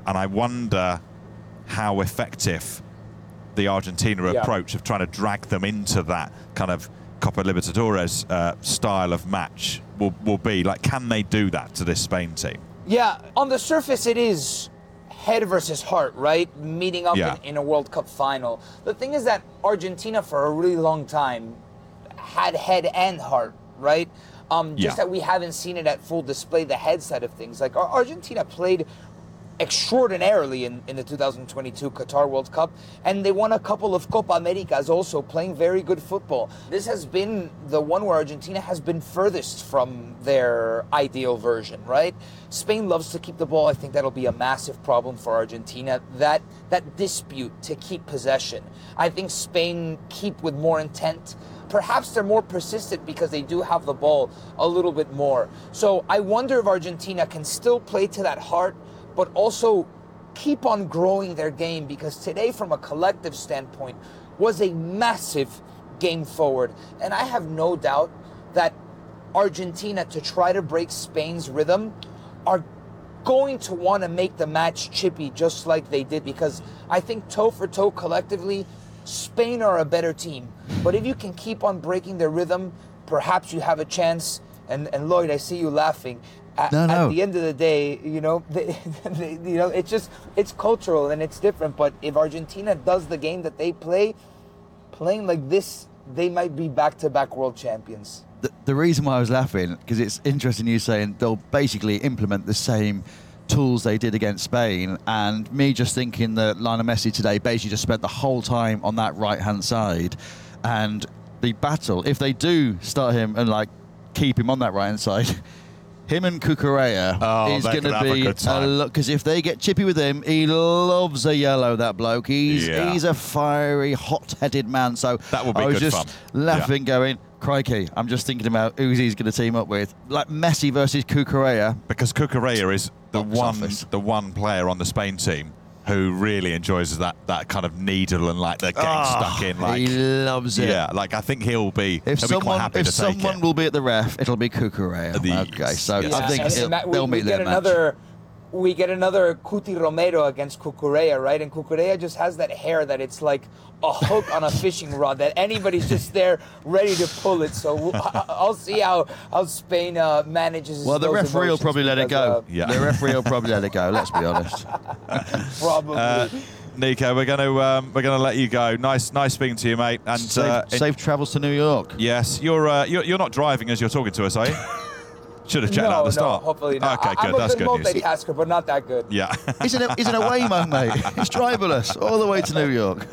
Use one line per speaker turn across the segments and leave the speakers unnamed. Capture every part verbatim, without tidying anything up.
and I wonder how effective the Argentina
Yeah.
approach of trying to drag them into that kind of Copa Libertadores uh, style of match will, will be. Like, can they do that to this Spain team?
Yeah, on the surface it is head versus heart, right? Meeting up
Yeah.
in, in a World Cup final. The thing is that Argentina for a really long time had head and heart, right? Um, just
Yeah.
that we haven't seen it at full display, the head side of things. Like, Ar- Argentina played extraordinarily in, in the two thousand twenty-two Qatar World Cup, and they won a couple of Copa Americas also, playing very good football. This has been the one where Argentina has been furthest from their ideal version, right? Spain loves to keep the ball. I think that'll be a massive problem for Argentina, that that dispute to keep possession. I think Spain keep with more intent. Perhaps they're more persistent because they do have the ball a little bit more. So I wonder if Argentina can still play to that heart, but also keep on growing their game, because today, from a collective standpoint, was a massive game forward. And I have no doubt that Argentina, to try to break Spain's rhythm, are going to want to make the match chippy just like they did, because I think toe for toe collectively, Spain are a better team. But if you can keep on breaking their rhythm, perhaps you have a chance. And, and Lloyd, I see you laughing. At,
No, no.
at the end of the day, you know, they, they, you know, it's just, it's cultural and it's different. But if Argentina does the game that they play, playing like this, they might be back-to-back world champions.
The, the reason why I was laughing, because it's interesting you saying they'll basically implement the same tools they did against Spain, and me just thinking that Lionel Messi today basically just spent the whole time on that right-hand side, and the battle, if they do start him and like keep him on that right-hand side, him and Cucurella
Oh,
is
they
going
could
to
have a
be
good time.
lot, because if they get chippy with him, he loves a yellow, that bloke. He's
Yeah.
he's a fiery, hot-headed man. So
That would be
I was
good
just
fun.
laughing, going, crikey, I'm just thinking about who he's going to team up with. Like Messi versus Cucurella.
Because Cucurella is the
Box
one
office.
the one player on the Spain team who really enjoys that, that kind of needle and like they're getting
Ah,
stuck in. Like,
he loves it.
yeah, like I think he'll be,
If
he'll be quite
someone,
happy
if
to take
someone
it.
will be at the ref, it'll be Cucurella.
The-
okay, so
yes.
I think
and,
it'll-
and Matt, we,
they'll
we
meet
get
their match.
another, we get another Cuti Romero against Cucurella, right? And Cucurella just has that hair that it's like a hook on a fishing rod that anybody's just there ready to pull it. So we'll, I- I'll see how how Spain uh, manages.
Well, the
those
referee will
emotions
probably let it
because,
go.
uh,
Yeah.
The referee will probably let it go. Let's be honest.
probably.
Uh, Nico, we're going to um, we're going to let you go. Nice, nice speaking to you, mate. And
Safe,
uh, it-
safe travels to New York.
yes, you're, uh, you're you're not driving as you're talking to us, are you? Should have checked
no,
that at the
no,
start.
hopefully not.
Okay,
I,
good.
I'm a
That's
good
good news.
multitasker, but not that good.
Yeah.
He's in a, he's in a Waymo, mate. He's driverless all the way to New York.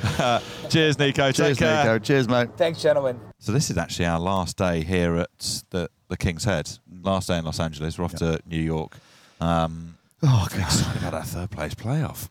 Cheers, Nico.
Cheers,
Take care.
Nico. Cheers, mate.
Thanks, gentlemen.
So this is actually our last day here at the the King's Head. Last day in Los Angeles. We're off to New York. Um,
Oh,
I'm
God.
excited about our third place playoff.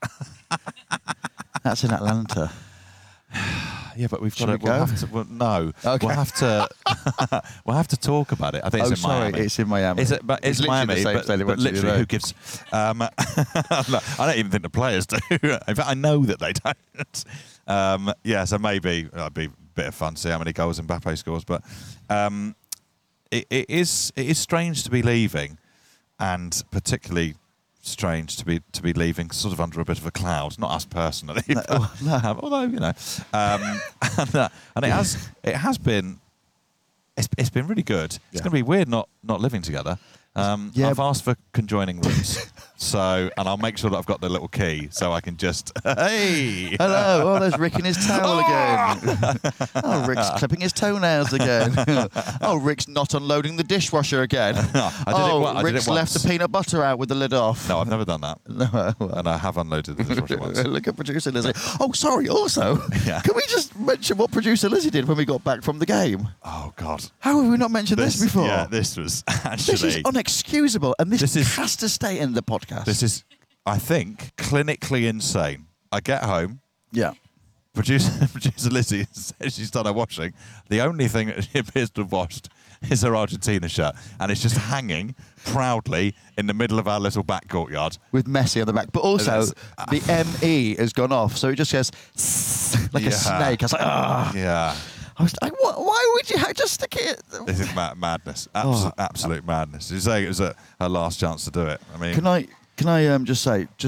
That's in Atlanta.
Yeah, but we've
Should
got to.
we
We'll
go?
have to well, no,
Okay.
we'll have to. we'll have to talk about it. I think
Oh,
it's in
sorry,
Miami.
it's in Miami.
Is it? But it's,
It's literally
Miami.
the same
but,
stadium,
but
actually,
literally,
right?
who gives? Um, I don't even think the players do. In fact, I know that they don't. Um, yeah, so maybe it'd be a bit of fun to see how many goals Mbappe scores. But um, it, it is it is strange to be leaving, and particularly strange to be to be leaving sort of under a bit of a cloud. Not us personally,
No,
but,
no.
although you know, um, and, uh, and it has it has been it's, it's been really good. It's
Yeah.
going to be weird not not living together. Um,
Yeah.
I've asked for conjoining rooms, so and I'll make sure that I've got the little key so I can just hey.
Hello. Oh, there's Rick in his towel again. Oh, Rick's clipping his toenails again. Oh, Rick's not unloading the dishwasher again.
I did it
oh,
wa- I did it
Rick's left
once.
the peanut butter out with the lid off.
No, I've never done that,
No, well.
and I have unloaded the dishwasher once.
Look at producer Lizzie. Oh, sorry. Also,
Yeah.
can we just mention what producer Lizzie did when we got back from the game?
Oh God,
How have we not mentioned this, before?
Yeah, this was actually.
This is unexcusable, and this,
This is-
has to stay in the podcast.
This is, I think, clinically insane. I get home,
yeah.
producer, producer Lizzie says she's done her washing. The only thing that she appears to have washed is her Argentina shirt, and it's just hanging proudly in the middle of our little back courtyard.
With Messi on the back, but also
It is.
the M E has gone off, so it just goes like
Yeah.
a snake. I was like, ah.
Yeah,
I was like, what, why would you ha- just stick it?
this is ma- madness. Abs-
Oh.
Absolute madness. You're saying it was a, her last chance to do it. I mean,
Can I? Can I um, just say, just